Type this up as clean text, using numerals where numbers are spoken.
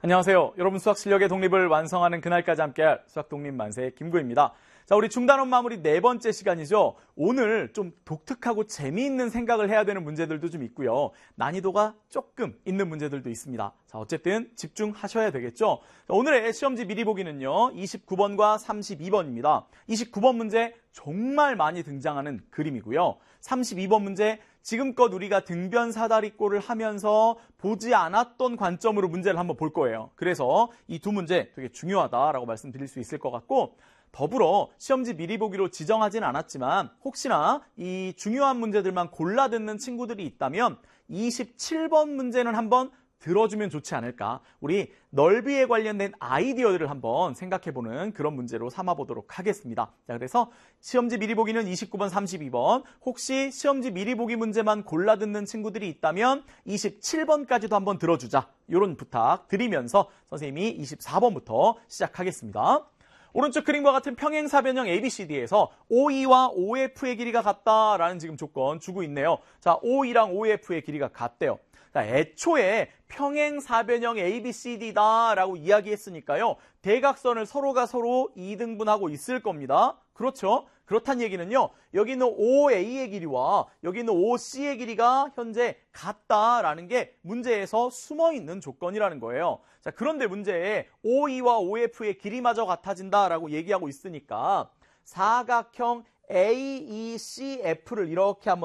안녕하세요. 여러분 수학 실력의 독립을 완성하는 그날까지 함께할 수학 독립 만세 김구입니다. 자, 우리 중단원 마무리 네 번째 시간이죠. 오늘 좀 독특하고 재미있는 생각을 해야 되는 문제들도 좀 있고요. 난이도가 조금 있는 문제들도 있습니다. 자, 어쨌든 집중하셔야 되겠죠. 자, 오늘의 시험지 미리 보기는요. 29번과 32번입니다. 29번 문제 정말 많이 등장하는 그림이고요. 32번 문제 지금껏 우리가 등변 사다리꼴을 하면서 보지 않았던 관점으로 문제를 한번 볼 거예요. 그래서 이 두 문제 되게 중요하다라고 말씀드릴 수 있을 것 같고, 더불어 시험지 미리 보기로 지정하진 않았지만 혹시나 이 중요한 문제들만 골라 듣는 친구들이 있다면 27번 문제는 한번 들어주면 좋지 않을까. 우리 넓이에 관련된 아이디어들을 한번 생각해보는 그런 문제로 삼아보도록 하겠습니다. 자, 그래서 시험지 미리 보기는 29번, 32번. 혹시 시험지 미리 보기 문제만 골라 듣는 친구들이 있다면 27번까지도 한번 들어주자. 이런 부탁 드리면서 선생님이 24번부터 시작하겠습니다. 오른쪽 그림과 같은 평행사변형 ABCD에서 OE와 OF의 길이가 같다라는 지금 조건 주고 있네요. 자, OE랑 OF의 길이가 같대요. 자, 애초에 평행사변형 ABCD다라고 이야기했으니까요. 대각선을 서로가 서로 2등분하고 있을 겁니다. 그렇죠? 그렇다는 얘기는요. 여기 있는 OA의 길이와 여기 있는 OC의 길이가 현재 같다라는 게 문제에서 숨어있는 조건이라는 거예요. 자, 그런데 문제에 OE와 OF의 길이마저 같아진다라고 얘기하고 있으니까 사각형 AECF를 이렇게 한번